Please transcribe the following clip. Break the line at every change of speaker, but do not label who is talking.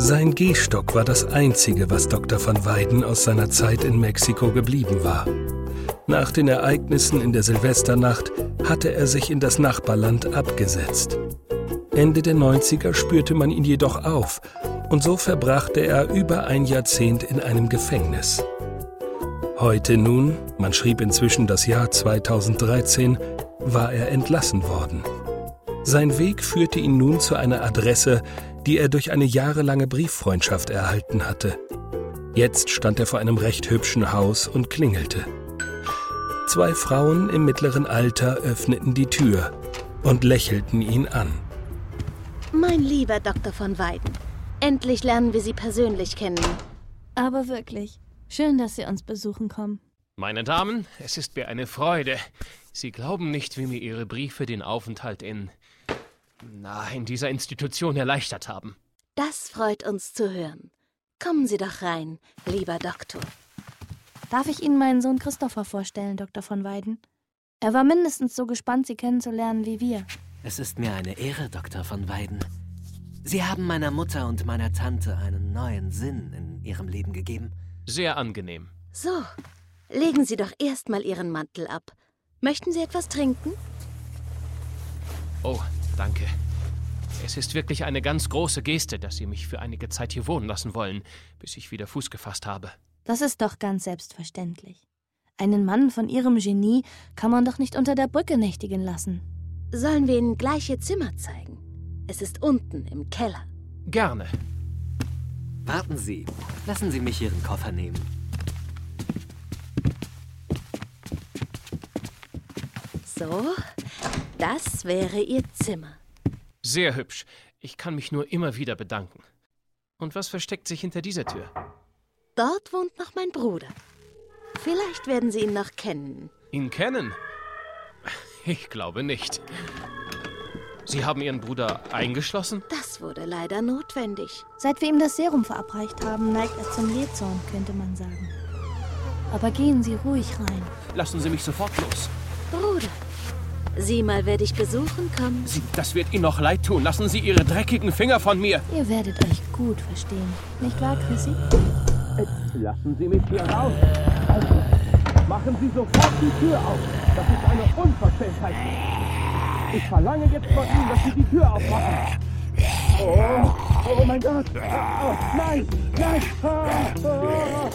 Sein Gehstock war das Einzige, was Dr. van Weyden aus seiner Zeit in Mexiko geblieben war. Nach den Ereignissen in der Silvesternacht hatte er sich in das Nachbarland abgesetzt. Ende der 90er spürte man ihn jedoch auf und so verbrachte er über ein Jahrzehnt in einem Gefängnis. Heute nun, man schrieb inzwischen das Jahr 2013, war er entlassen worden. Sein Weg führte ihn nun zu einer Adresse, die er durch eine jahrelange Brieffreundschaft erhalten hatte. Jetzt stand er vor einem recht hübschen Haus und klingelte. 2 Frauen im mittleren Alter öffneten die Tür und lächelten ihn an.
Mein lieber Dr. van Weyden, endlich lernen wir Sie persönlich kennen.
Aber wirklich, schön, dass Sie uns besuchen kommen.
Meine Damen, es ist mir eine Freude. Sie glauben nicht, wie mir Ihre Briefe den Aufenthalt in dieser Institution erleichtert haben.
Das freut uns zu hören. Kommen Sie doch rein, lieber Doktor.
Darf ich Ihnen meinen Sohn Christopher vorstellen, Dr. van Weyden? Er war mindestens so gespannt, Sie kennenzulernen wie wir.
Es ist mir eine Ehre, Dr. van Weyden. Sie haben meiner Mutter und meiner Tante einen neuen Sinn in ihrem Leben gegeben.
Sehr angenehm.
So, legen Sie doch erst mal Ihren Mantel ab. Möchten Sie etwas trinken?
Oh, danke. Es ist wirklich eine ganz große Geste, dass Sie mich für einige Zeit hier wohnen lassen wollen, bis ich wieder Fuß gefasst habe.
Das ist doch ganz selbstverständlich. Einen Mann von Ihrem Genie kann man doch nicht unter der Brücke nächtigen lassen.
Sollen wir Ihnen gleich Ihr Zimmer zeigen? Es ist unten im Keller.
Gerne.
Warten Sie. Lassen Sie mich Ihren Koffer nehmen.
So, das wäre Ihr Zimmer.
Sehr hübsch. Ich kann mich nur immer wieder bedanken. Und was versteckt sich hinter dieser Tür?
Dort wohnt noch mein Bruder. Vielleicht werden Sie ihn noch kennen.
Ihn kennen? Ich glaube nicht. Sie haben Ihren Bruder eingeschlossen?
Das wurde leider notwendig.
Seit wir ihm das Serum verabreicht haben, neigt er zum Jähzorn, könnte man sagen. Aber gehen Sie ruhig rein.
Lassen Sie mich sofort los.
Bruder, sieh mal, wer dich besuchen kommt.
Das wird Ihnen noch leid tun. Lassen Sie Ihre dreckigen Finger von mir.
Ihr werdet euch gut verstehen. Nicht wahr, Chrissy?
Lassen Sie mich hier raus. Also, machen Sie sofort die Tür auf. Das ist eine Unverschämtheit. Ich verlange jetzt von Ihnen, dass Sie die Tür aufmachen. Oh mein Gott. Oh, nein, nein.